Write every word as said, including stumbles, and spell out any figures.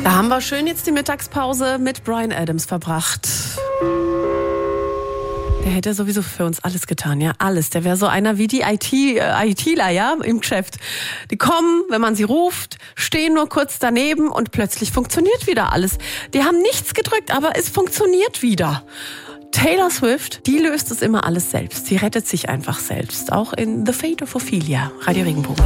Da haben wir schön jetzt die Mittagspause mit Bryan Adams verbracht. Der hätte sowieso für uns alles getan, ja, alles. Der wäre so einer wie die I T, äh, ITler, ja, im Geschäft. Die kommen, wenn man sie ruft, stehen nur kurz daneben und plötzlich funktioniert wieder alles. Die haben nichts gedrückt, aber es funktioniert wieder. Taylor Swift, die löst es immer alles selbst. Sie rettet sich einfach selbst. Auch in The Fate of Ophelia, Radio Regenbogen.